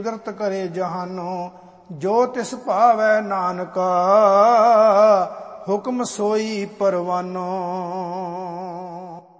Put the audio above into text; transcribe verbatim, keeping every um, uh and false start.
ਕੁਦਰਤ ਕਰੇ ਜਹਾਨੋਂ, ਜੋ ਤਿਸ ਭਾਵੈ ਨਾਨਕਾ, ਹੁਕਮ ਸੋਈ ਪਰਵਾਨੋ।